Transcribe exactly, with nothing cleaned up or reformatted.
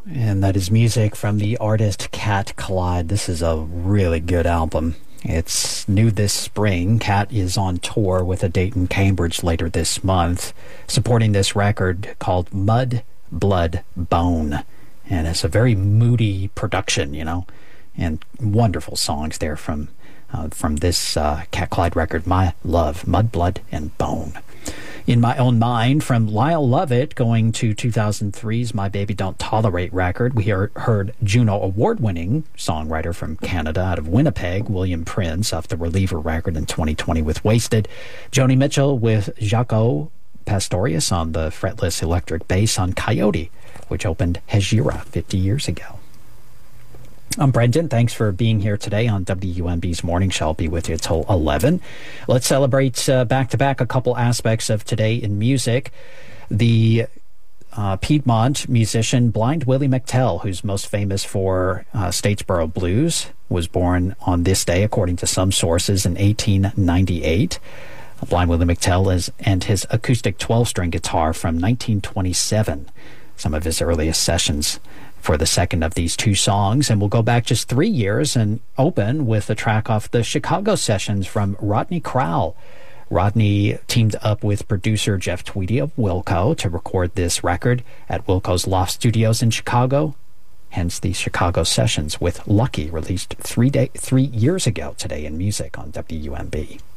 And that is music from the artist Cat Collide. This is a really good album. It's new this spring. Cat is on tour with a date in Cambridge later this month, supporting this record called Mud, Blood, Bone. And it's a very moody production, you know, and wonderful songs there from uh, from this uh, Cat Collide record, My Love, Mud, Blood, and Bone. In My Own Mind, from Lyle Lovett, going to two thousand three's My Baby Don't Tolerate record, we heard, heard Juno Award-winning songwriter from Canada out of Winnipeg, William Prince, off the Reliever record in twenty twenty with Wasted. Joni Mitchell with Jaco Pastorius on the fretless electric bass on Coyote, which opened Hejira fifty years ago. I'm Brendan. Thanks for being here today on W U M B's Morning Show. I'll be with you till eleven. Let's celebrate uh, back-to-back a couple aspects of today in music. The uh, Piedmont musician Blind Willie McTell, who's most famous for uh, Statesboro Blues, was born on this day, according to some sources, in eighteen ninety-eight. Blind Willie McTell is, and his acoustic twelve-string guitar from nineteen twenty-seven, some of his earliest sessions for the second of these two songs. And we'll go back just three years and open with a track off the Chicago sessions from Rodney Crowell. Rodney teamed up with producer Jeff Tweedy of Wilco to record this record at Wilco's Loft Studios in Chicago, hence the Chicago sessions with Lucky, released three day, three years ago today in music on W U M B.